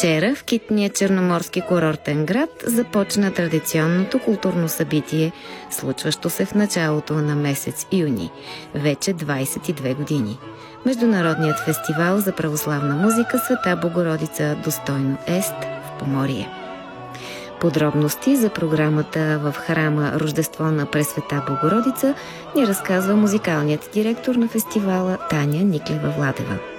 Вчера в китния черноморски курортен град започна традиционното културно събитие, случващо се в началото на месец юни, вече 22 години. Международният фестивал за православна музика Света Богородица достойно Ест в Поморие. Подробности за програмата в храма Рождество на Пресвета Богородица ни разказва музикалният директор на фестивала Таня Никлева-Владева.